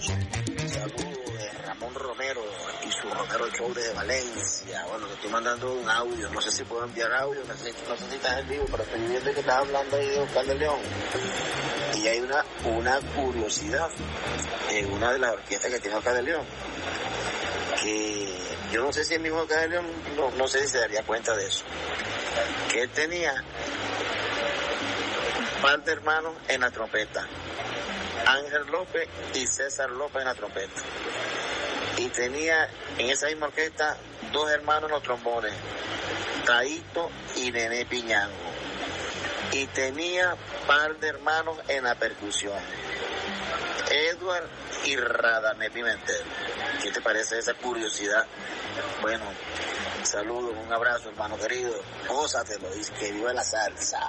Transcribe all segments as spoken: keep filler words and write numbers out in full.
Saludos de Ramón Romero y su Romero Show desde Valencia. Bueno, te estoy mandando un audio, no sé si puedo enviar audio, no sé, no sé si estás en vivo, pero estoy viendo que estás hablando ahí de Oscar de León. Y hay una, una curiosidad en una de las orquestas que tiene Oscar de León, que yo no sé si el mismo Oscar de León, no, no sé si se daría cuenta de eso, que él tenía un par de hermanos en la trompeta, Ángel López y César López en la trompeta, y tenía en esa misma orquesta dos hermanos en los trombones, Taito y Nené Piñango, y tenía par de hermanos en la percusión, Edward y Radamés Pimentel. ¿Qué te parece esa curiosidad? Bueno, saludos, un abrazo, hermano querido, gózatelo y que viva la salsa.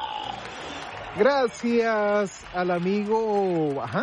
Gracias al amigo, ajá,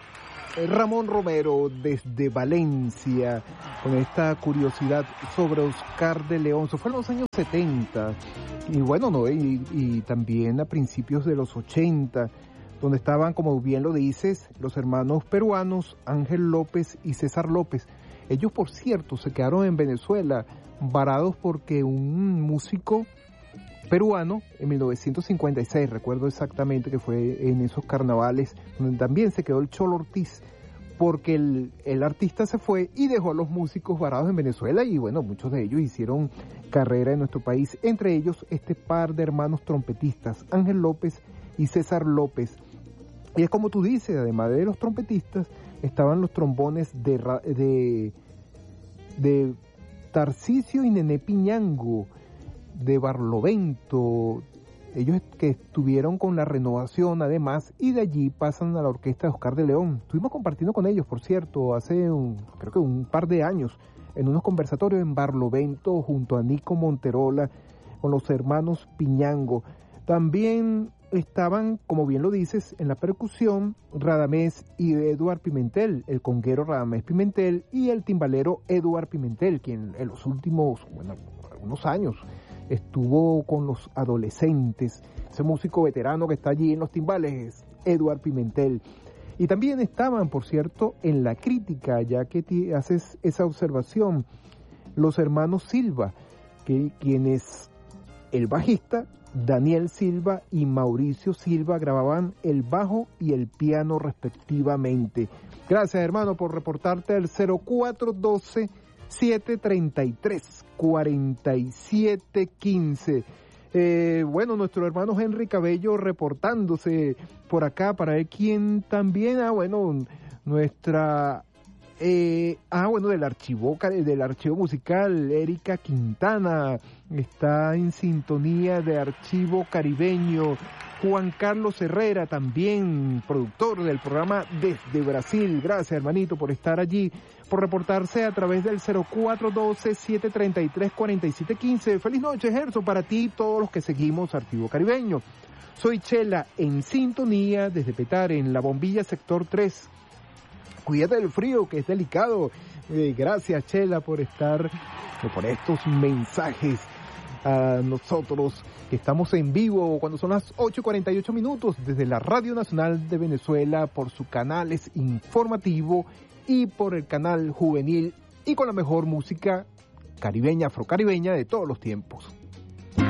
Ramón Romero desde Valencia, con esta curiosidad sobre Oscar de León. Eso fue en los años setenta, y bueno, no, y, y también a principios de los ochenta, donde estaban, como bien lo dices, los hermanos peruanos Ángel López y César López. Ellos, por cierto, se quedaron en Venezuela varados porque un músico peruano en mil novecientos cincuenta y seis, recuerdo exactamente que fue en esos carnavales, donde también se quedó el Cholo Ortiz, porque el, el artista se fue y dejó a los músicos varados en Venezuela, y bueno, muchos de ellos hicieron carrera en nuestro país, entre ellos este par de hermanos trompetistas, Ángel López y César López. Y es como tú dices, además de los trompetistas, estaban los trombones de, de, de Tarcisio y Nené Piñango, de Barlovento, ellos que estuvieron con la Renovación además, y de allí pasan a la orquesta de Oscar de León. Estuvimos compartiendo con ellos, por cierto, hace un, creo que un par de años, en unos conversatorios en Barlovento, junto a Nico Monterola, con los hermanos Piñango. También estaban, como bien lo dices, en la percusión, Radamés y Eduard Pimentel, el conguero Radamés Pimentel y el timbalero Eduard Pimentel, quien en los últimos, bueno, algunos años estuvo con los adolescentes. Ese músico veterano que está allí en los timbales es Eduard Pimentel. Y también estaban, por cierto, en la crítica, ya que t- haces esa observación, los hermanos Silva, que quienes el bajista Daniel Silva y Mauricio Silva grababan el bajo y el piano respectivamente. Gracias, hermano, por reportarte al cero cuatro uno dos, siete tres tres, cuatro siete uno cinco. Eh, bueno, nuestro hermano Henry Cabello reportándose por acá para ver quién también, ah, bueno, nuestra, eh, ah, bueno, del archivo, del archivo musical, Erika Quintana, está en sintonía de Archivo Caribeño. Juan Carlos Herrera, también productor del programa desde Brasil. Gracias, hermanito, por estar allí, por reportarse a través del cero cuatro uno dos, siete tres tres, cuatro siete uno cinco. Feliz noche, Gerson, para ti y todos los que seguimos Archivo Caribeño. Soy Chela, en sintonía desde Petare, en La Bombilla, sector tres. Cuídate del frío, que es delicado. Eh, gracias, Chela, por estar, por estos mensajes a nosotros, que estamos en vivo cuando son las ocho y cuarenta y ocho minutos desde la Radio Nacional de Venezuela, por su canales informativo y por el canal juvenil, y con la mejor música caribeña, afrocaribeña de todos los tiempos.